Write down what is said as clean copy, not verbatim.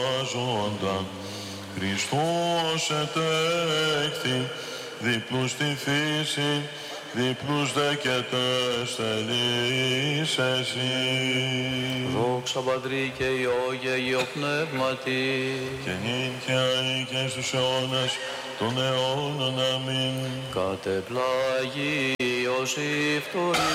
ζώντα. Χριστός ετέχθη, διπλούς στη φύση, διπλούς δε και τεστελείς εσύ. Δόξα Πατρί και Υιό και Υιό Πνεύματι, Και νυν και αεί και στους αιώνας των αιώνων. Αμήν. κατεπλάγει Ιωσήφ το